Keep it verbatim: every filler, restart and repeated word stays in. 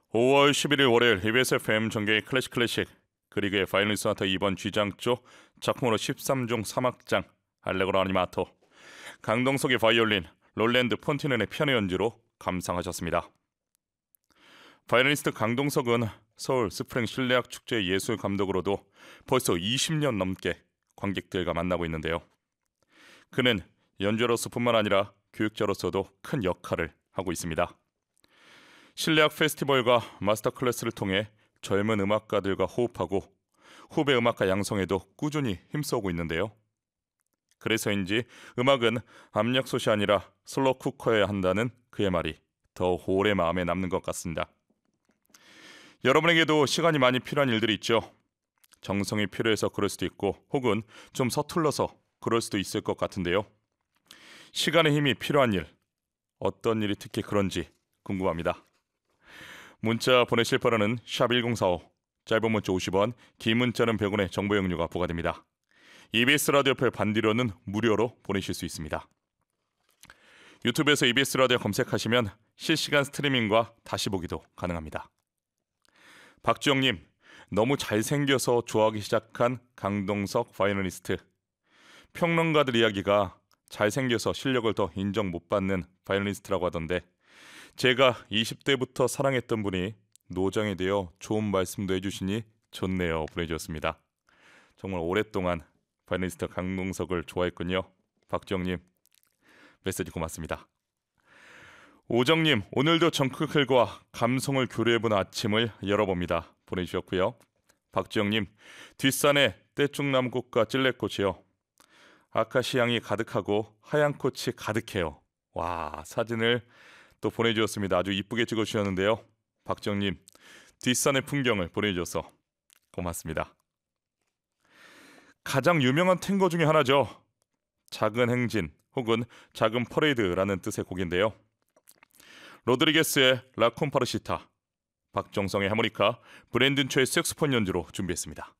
오월 십일일 월요일 이비에스 에프엠 정계의 클래식 클래식 그리그의 바이올린 소나타 이 번 G장조 작품으로 십삼 종 삼 악장 알레고로 아니마토 강동석의 바이올린, 롤랜드 폰티넨의 피아노 연주로 감상하셨습니다. 바이올리니스트 강동석은 서울 스프링 실내악 축제 예술 감독으로도 벌써 이십 년 넘게 관객들과 만나고 있는데요. 그는 연주자로서뿐만 아니라 교육자로서도 큰 역할을 하고 있습니다. 실내악 페스티벌과 마스터 클래스를 통해 젊은 음악가들과 호흡하고 후배 음악가 양성에도 꾸준히 힘써오고 있는데요. 그래서인지 음악은 압력솥이 아니라 슬로 쿠커여야 한다는 그의 말이 더 오래 마음에 남는 것 같습니다. 여러분에게도 시간이 많이 필요한 일들이 있죠. 정성이 필요해서 그럴 수도 있고 혹은 좀 서툴러서 그럴 수도 있을 것 같은데요. 시간의 힘이 필요한 일, 어떤 일이 특히 그런지 궁금합니다. 문자 보내실 번호는 샵 일공사오, 짧은 문자 오십 원, 긴 문자는 백 원의 정보 용료가 부과됩니다. 이비에스 라디오 표 반디로는 무료로 보내실 수 있습니다. 유튜브에서 이비에스 라디오 검색하시면 실시간 스트리밍과 다시 보기도 가능합니다. 박주영님, 너무 잘생겨서 좋아하기 시작한 강동석 바이올리니스트. 평론가들 이야기가 잘생겨서 실력을 더 인정 못 받는 바이올리니스트라고 하던데 제가 이십 대부터 사랑했던 분이 노장이 되어 좋은 말씀도 해주시니 좋네요 보내주셨습니다. 정말 오랫동안 바이올리니스트 강동석을 좋아했군요. 박주영님, 메시지 고맙습니다. 오정님, 오늘도 정크클과 감성을 교류해본 아침을 열어봅니다 보내주셨고요. 박주영님, 뒷산에 떼쭉나무꽃과 찔레꽃이요. 아카시향이 가득하고 하얀 꽃이 가득해요. 와, 사진을 또 보내주셨습니다. 아주 이쁘게 찍어주셨는데요. 박정님, 뒷산의 풍경을 보내주셔서 고맙습니다. 가장 유명한 탱고 중에 하나죠. 작은 행진 혹은 작은 퍼레이드라는 뜻의 곡인데요. 로드리게스의 라 콤파르시타, 박정성의 하모니카, 브랜든 초의 색소폰 연주로 준비했습니다.